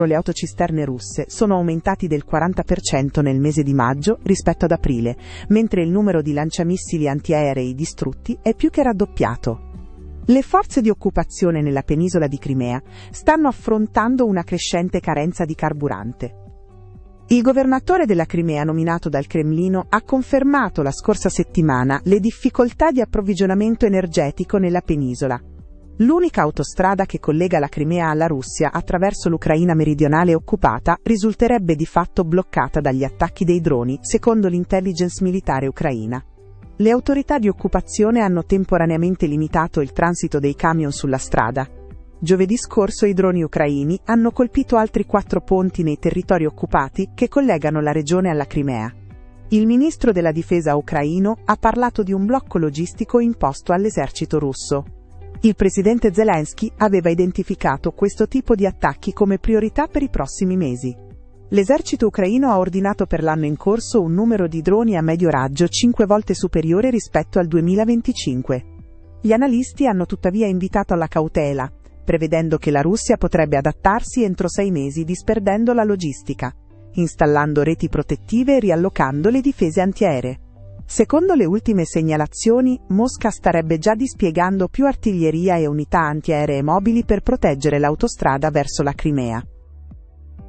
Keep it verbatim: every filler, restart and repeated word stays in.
le autocisterne russe sono aumentati del quaranta per cento nel mese di maggio rispetto ad aprile, mentre il numero di lanciamissili antiaerei distrutti è più che raddoppiato. Le forze di occupazione nella penisola di Crimea stanno affrontando una crescente carenza di carburante. Il governatore della Crimea nominato dal Cremlino ha confermato la scorsa settimana le difficoltà di approvvigionamento energetico nella penisola. L'unica autostrada che collega la Crimea alla Russia attraverso l'Ucraina meridionale occupata risulterebbe di fatto bloccata dagli attacchi dei droni, secondo l'intelligence militare ucraina. Le autorità di occupazione hanno temporaneamente limitato il transito dei camion sulla strada. Giovedì scorso i droni ucraini hanno colpito altri quattro ponti nei territori occupati che collegano la regione alla Crimea. Il ministro della difesa ucraino ha parlato di un blocco logistico imposto all'esercito russo. Il presidente Zelensky aveva identificato questo tipo di attacchi come priorità per i prossimi mesi. L'esercito ucraino ha ordinato per l'anno in corso un numero di droni a medio raggio cinque volte superiore rispetto al duemilaventicinque. Gli analisti hanno tuttavia invitato alla cautela, prevedendo che la Russia potrebbe adattarsi entro sei mesi disperdendo la logistica, installando reti protettive e riallocando le difese antiaeree. Secondo le ultime segnalazioni, Mosca starebbe già dispiegando più artiglieria e unità antiaeree mobili per proteggere l'autostrada verso la Crimea.